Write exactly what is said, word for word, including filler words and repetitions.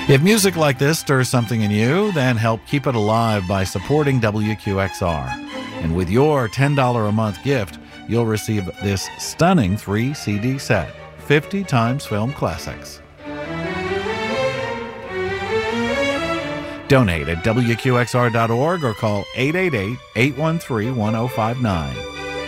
If music like this stirs something in you, then help keep it alive by supporting W Q X R. And with your ten dollars a month gift, you'll receive this stunning three C D set, fifty Times Film Classics. Donate at W Q X R dot org or call eight eight eight, eight one three, one zero five nine.